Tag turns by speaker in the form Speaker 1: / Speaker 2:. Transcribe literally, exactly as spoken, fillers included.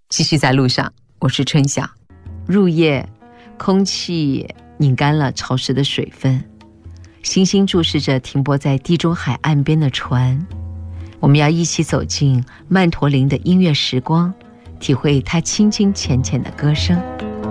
Speaker 1: 继续在路上，我是春晓。入夜，空气拧干了潮湿的水分，星星注视着停泊在地中海岸边的船。我们要一起走进曼陀林的音乐时光，体会它清清浅浅的歌声。